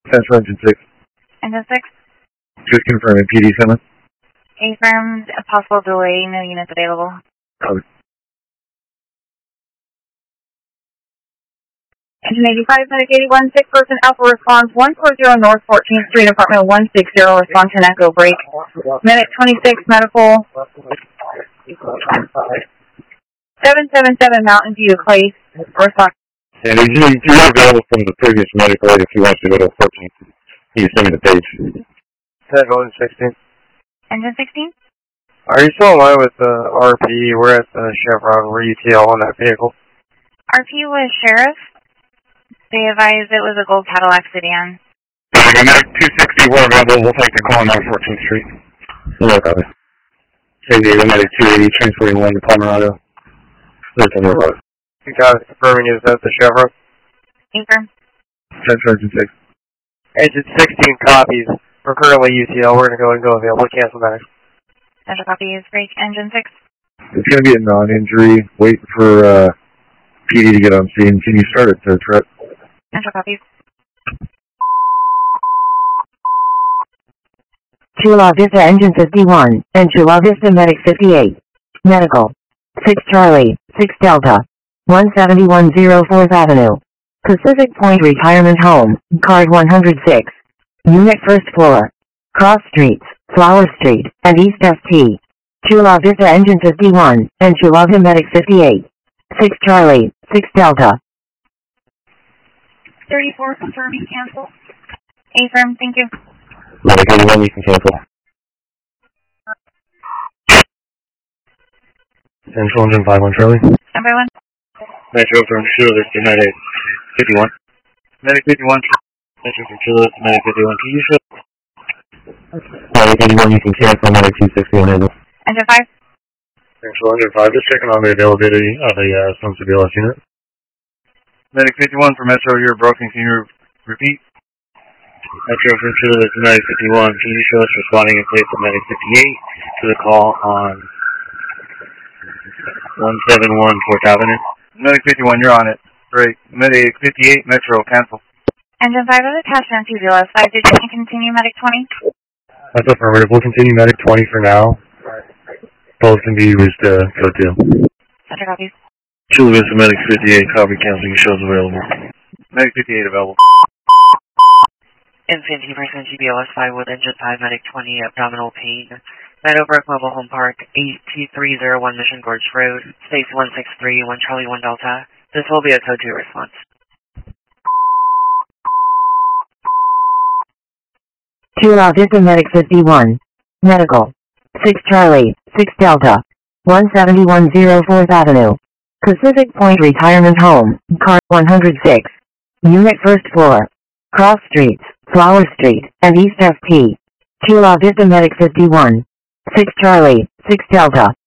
Central Engine 6. Engine 6. Just confirming PD summon. Affirmed. A possible delay. No units available. Copy. Engine 85, Medic 81, 6-person Alpha response 140 North 14th Street, apartment 160, response to an echo break. Medic 26, medical. 777 Mountain View, Clay. Response. And you are available from the previous medical aid if you want to go to 14th. You send me the page. Central Engine 16. Engine 16? Are you still aligned with RP? We're at the Chevron. We're UTL on that vehicle. RP was Sheriff. They advised it was a gold Cadillac sedan. Medic 260, we're available. We'll take the call on 14th Street. No, copy. San Diego Medic 280, transporting 1 to Pomerado. There's a road. You got it. Confirming is that the Chevron? Confirm. Central Engine 6. Engine 16 copies. We're currently UTL. We're going to go and go available. Cancel Medic. Central copy is break. Engine 6. It's going to be a non-injury. Wait for PD to get on scene. Can you start it, Trent? Central copy. Chula Vista Engine 51, and Chula Vista Medic 58. Medical. 6 Charlie, 6 Delta. 171 04th Avenue. Pacific Point Retirement Home, card 106. Unit 1st floor. Cross Streets, Flower Street, and East ST. Chula Vista Engine 51, and Chula Vista Medic 58. 6 Charlie, 6 Delta. 34, confirming cancel. Affirm, thank you. Medic 81, you can cancel. Central Engine 51, Charlie. Number 1. Metro from Chula to Medic 51. Medic 51. Metro from Chula to Medic 51. Can you show? Medic 81, you can cancel. Medic 260 enable. Engine 5. Central Engine 5, just checking on the availability of a Sun BLS unit. Medic 51 for Metro, you're broken. Can you repeat? Metro from Chula to Medic 51. Can you show us responding in place of Medic 58 to the call on 171 4th Avenue? Medic 51, you're on it. Great. Medic 58, Metro, cancel. Engine 5 is attached on 2 BLS 5. Did you continue Medic 20? That's affirmative. We'll continue Medic 20 for now. Both can be used to go 2. Center copies. Chula Vista Medic 58, copy canceling shows available. Medic 58 available. Infinity Person GBLS 5 with Engine 5 Medic 20 abdominal pain. Meadowbrook Mobile Home Park 8301 Mission Gorge Road, space 163, 1 Charlie 1 Delta. This will be a code 2 response. Chula Vista Medic 51. Medical. 6 Charlie, 6 Delta. 171 04th Avenue. Pacific Point Retirement Home, card 106. Unit 1st floor. Cross Streets, Flower Street, and East ST. Chula Vista Medic 51. 6 Charlie, 6 Delta.